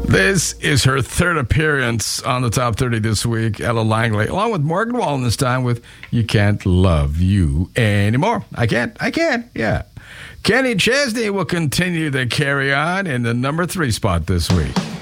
This is her third appearance on the Top 30 this week, Ella Langley, along with Morgan Wallen this time with You Can't Love You Anymore. I can't, yeah. Kenny Chesney will continue to carry on in the number 3 spot this week.